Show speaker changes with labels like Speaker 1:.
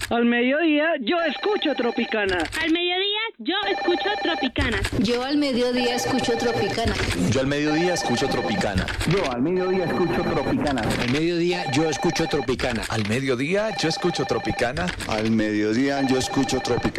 Speaker 1: Al mediodía yo escucho Tropicana.
Speaker 2: Al mediodía yo escucho Tropicana.
Speaker 3: Yo al mediodía escucho Tropicana.
Speaker 4: Yo al mediodía escucho Tropicana.
Speaker 5: Yo al mediodía escucho Tropicana.
Speaker 6: Al mediodía yo escucho Tropicana.
Speaker 4: Al mediodía yo escucho Tropicana.
Speaker 7: Al mediodía yo escucho Tropicana.